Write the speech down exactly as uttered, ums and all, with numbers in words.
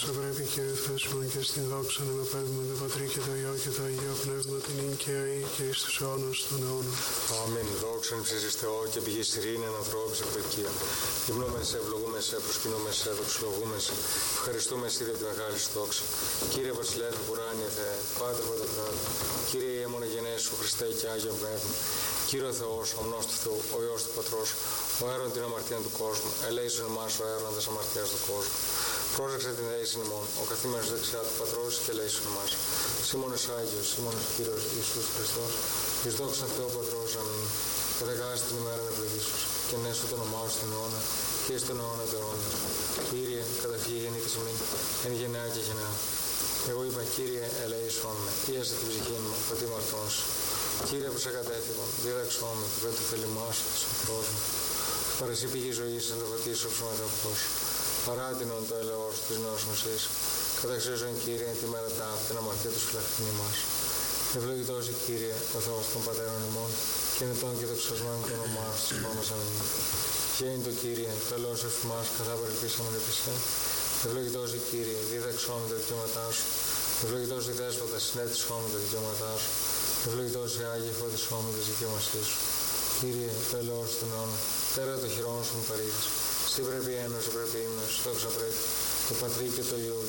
όσα πρέπει, Κύριε Θεός ημών, και στην δόξα να μεταφέρουμε το Πατρί και το Υιό και το Αγίο Πνεύμα, την νυν και αεί και εις τους αιώνας των αιώνων. Αμήν. Δόξα εις Θεό και πηγή ειρήνη ανθρώπης ευδοκία. Γυμνούμε σε, ευλογούμε σε, προσκυνούμε σε, δοξολογούμε σε. Ευχαριστούμε εσύ για τη μεγάλη σου δόξα. Κύριε Βασιλεύ ουράνιε Θεέ, Πάτερ Παντοκράτορ, Κύριε Ιε μονογενές σου Χριστέ και Άγιο Πνεύμα. Κύριε ο Θεός, ο ομνός του Θεού, ο Υιός του Πατρός, ο αέρον την αμαρτία του κόσμου, ελέησον εμάς ο αέρον της αμαρτίας του κόσμου. Πρόσεξε την δέησιν ημών, ο καθήμενος δεξιά του Πατρός και ελέησον εμάς. Σίμωνος Άγιος, Σίμωνος Κύριος Ιησούς Χριστός, εις δόξα Θεό Πατρός, αμήν. Κατεκάστη την ημέρα ευλογήσους, και νέσω το όνομά σου στον αιώνα, και στον αιώνα του αιώνα. Κύριε, καταφύγει γεννήτης ημίν, εν γενεά και γενεά. Εγώ είπα, Κύριε, ελεήσον με, ίασε την ψυχή μου, ότι είμαι αυτός. Κύριε, που σε κατέφυγον, δίδαξόν με, που δεν το θέλημά σου, τους ανθρώπους μου. Παρασύ πηγή ζωής, εν το φωτίσω ψωματευτός. Παράτηνον το ελαιός της νέος μουσής. Καταξίζον, Κύριε, τη μέρα ταύτη, την αμαρτία του φυλαχτήν ημάς. Ευλογητός η Κύριε, ο Θεός των πατέρων ημών, και νετών και δοξασμένων το όνομά σου, της πόνος αμήν. Γέννη το Κύριε, το ελαιός ευμάς, καθά παρελπίσαμε επισέ. Ευλογητός η Κύριε, δίδαξόν με τα δικαιώματά σου. Ευλογητός η Δέσποτα, συνέτησόν με τα δικαιώματά σου. Ευλογητός η Άγιε, φώτισόν με τις δικαιωμασίες σου. Κύριε, το ελαιός των αιώνα, τέρα το χειρόν σου μου παρήγεις. Εσύ πρέπει ένωση, πρέπει ύμνος, δόξα πρέπει, το Πατρί και το Υιό